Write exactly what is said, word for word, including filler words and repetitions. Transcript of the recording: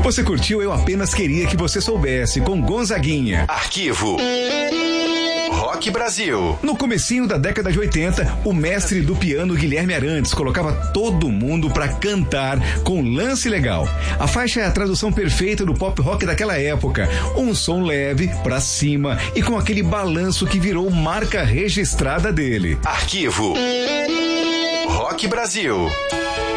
Você curtiu Eu Apenas Queria Que Você Soubesse, com Gonzaguinha. Arquivo Rock Brasil. No comecinho da década de oitenta, o mestre do piano Guilherme Arantes colocava todo mundo pra cantar com Lance Legal. A faixa é a tradução perfeita do pop rock daquela época. Um som leve, pra cima e com aquele balanço que virou marca registrada dele. Arquivo Rock Brasil.